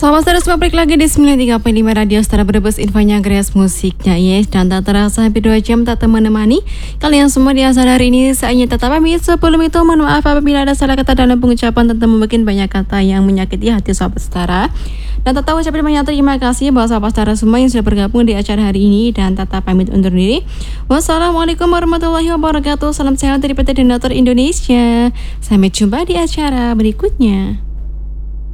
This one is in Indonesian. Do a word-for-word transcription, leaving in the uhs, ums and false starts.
Selamat sore semua, balik lagi di sembilan tiga koma lima Radio Setara Brebes, infonya Grace musiknya yes. Dan tak terasa hampir dua jam tak menemani kalian semua di acara hari ini. Saatnya tetap pamit. Sebelum itu mohon maaf apabila ada salah kata dalam pengucapan tentu membuat banyak kata yang menyakiti hati sahabat Setara. Dan tetap ucapin banyak terima kasih buat sahabat Setara semua yang sudah bergabung di acara hari ini. Dan tetap pamit undur diri. Wassalamualaikum warahmatullahi wabarakatuh. Salam sehat dari P T Donatur Indonesia. Sampai jumpa di acara berikutnya.